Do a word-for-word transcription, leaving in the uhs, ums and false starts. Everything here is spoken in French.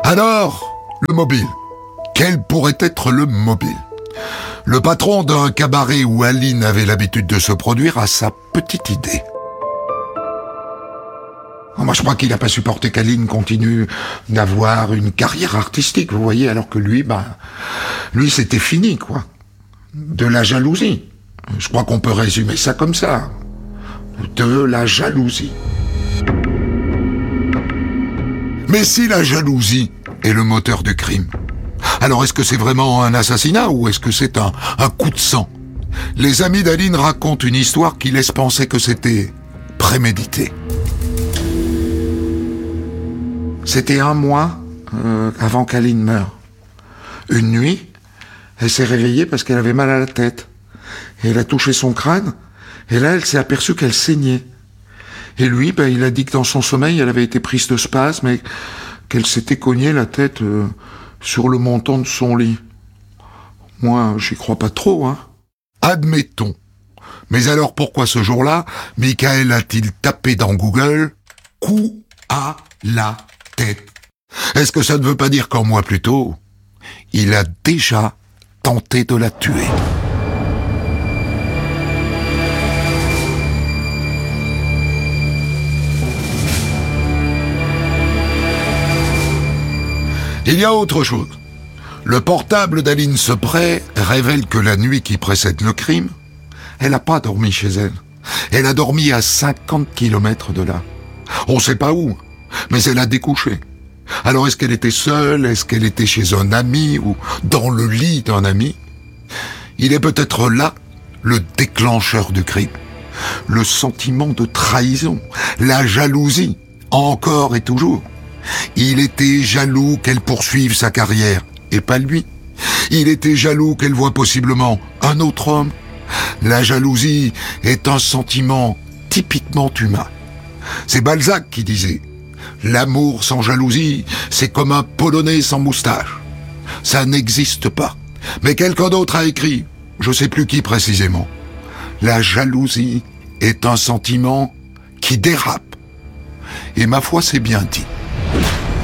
Alors, le mobile. Quel pourrait être le mobile? Le patron d'un cabaret où Aline avait l'habitude de se produire a sa petite idée. Moi, je crois qu'il n'a pas supporté qu'Aline continue d'avoir une carrière artistique, vous voyez, alors que lui, bah, lui, c'était fini, quoi. De la jalousie. Je crois qu'on peut résumer ça comme ça. De la jalousie. Mais si la jalousie est le moteur du crime, alors est-ce que c'est vraiment un assassinat ou est-ce que c'est un, un coup de sang? Les amis d'Aline racontent une histoire qui laisse penser que c'était prémédité. C'était un mois euh, avant qu'Aline meure. Une nuit, elle s'est réveillée parce qu'elle avait mal à la tête. Et elle a touché son crâne, et là, elle s'est aperçue qu'elle saignait. Et lui, ben, il a dit que dans son sommeil, elle avait été prise de spasme et qu'elle s'était cognée la tête euh, sur le montant de son lit. Moi, j'y crois pas trop, hein. Admettons. Mais alors pourquoi ce jour-là, Michael a-t-il tapé dans Google « coup à la tête » ? Est-ce que ça ne veut pas dire qu'un mois plus tôt, il a déjà tenté de la tuer ? Il y a autre chose. Le portable d'Aline Sepret révèle que la nuit qui précède le crime, elle n'a pas dormi chez elle. Elle a dormi à cinquante kilomètres de là. On ne sait pas où, mais elle a découché. Alors est-ce qu'elle était seule? Est-ce qu'elle était chez un ami ou dans le lit d'un ami? Il est peut-être là le déclencheur du crime. Le sentiment de trahison, la jalousie, encore et toujours. Il était jaloux qu'elle poursuive sa carrière, et pas lui. Il était jaloux qu'elle voie possiblement un autre homme. La jalousie est un sentiment typiquement humain. C'est Balzac qui disait « L'amour sans jalousie, c'est comme un Polonais sans moustache. » Ça n'existe pas. Mais quelqu'un d'autre a écrit, je sais plus qui précisément, « La jalousie est un sentiment qui dérape. » Et ma foi, c'est bien dit.